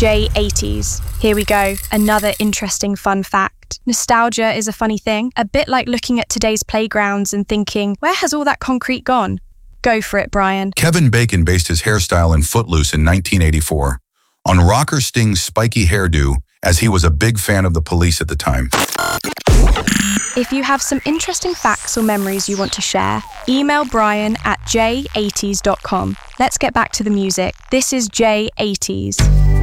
J80s. Here we go, another interesting fun fact. Nostalgia is a funny thing, a bit like looking at today's playgrounds and thinking, where has all that concrete gone? Go for it, Brian. Kevin Bacon based his hairstyle in Footloose in 1984 on Rocker Sting's spiky hairdo, as he was a big fan of the Police at the time. If you have some interesting facts or memories you want to share, email Brian at j80s.com. Let's get back to the music. This is J80s.